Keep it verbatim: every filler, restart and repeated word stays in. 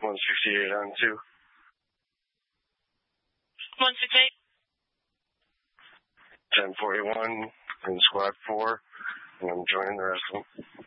one sixty-eight on two. one sixty-eight. ten forty-one in squad four, and I'm joining the rest of them.